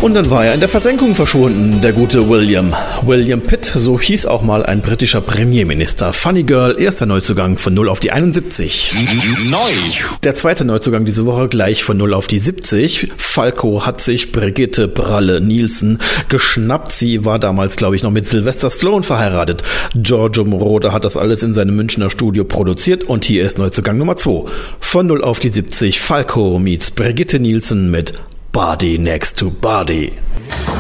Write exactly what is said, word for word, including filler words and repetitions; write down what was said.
Und dann war er in der Versenkung verschwunden, der gute William. William Pitt, so hieß auch mal ein britischer Premierminister. Funny Girl, erster Neuzugang von null auf die einundsiebzig. Neu. Der zweite Neuzugang diese Woche gleich von null auf die siebzig. Falco hat sich Brigitte Bralle Nielsen geschnappt. Sie war damals, glaube ich, noch mit Sylvester Stallone verheiratet. Giorgio Moroder hat das alles in seinem Münchner Studio produziert und hier ist Neuzugang Nummer zwei. Von null auf die siebzig. Falco meets Brigitte Nielsen mit Body Next to Body.